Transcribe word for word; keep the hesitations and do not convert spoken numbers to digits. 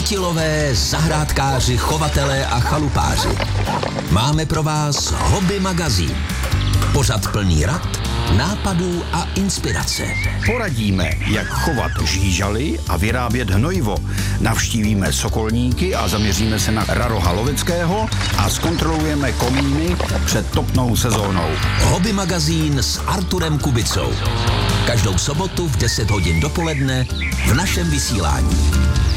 chytilové, zahrádkáři, chovatelé a chalupáři. Máme pro vás Hobby magazín. Pořad plný rad, nápadů a inspirace. Poradíme, jak chovat žížaly a vyrábět hnojivo. Navštívíme sokolníky a zaměříme se na raroha loveckého a zkontrolujeme komíny před topnou sezónou. Hobby magazín s Arturem Kubicou. Každou sobotu v deset hodin dopoledne v našem vysílání.